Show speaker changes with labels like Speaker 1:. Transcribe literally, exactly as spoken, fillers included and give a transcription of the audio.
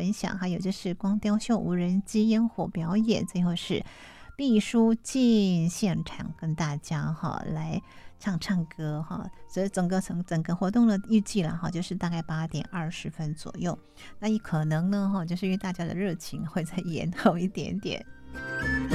Speaker 1: 分享，还有就是光雕秀、无人机烟火表演，最后是毕书尽现场跟大家哈来唱唱歌哈。所以整个整整个活动的预计了哈，就是大概八点二十分左右。那也可能呢哈，就是因为大家的热情会再延后一点点。